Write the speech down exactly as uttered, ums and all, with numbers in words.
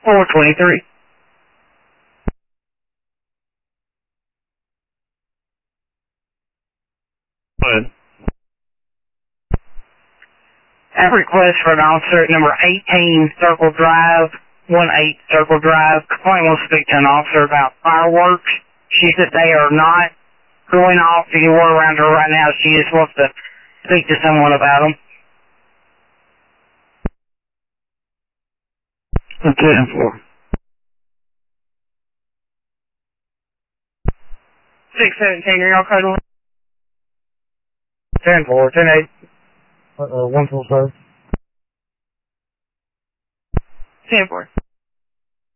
four twenty-three. Good. I have a request for an officer at number eighteen Circle Drive, one eight Circle Drive. Complaint wants to speak to an officer about fireworks. She said they are not going off anywhere around her right now. She just wants to speak to someone about them. ten four. six seventeen, are y'all code? ten four, ten eight. Uh, one four five. ten four.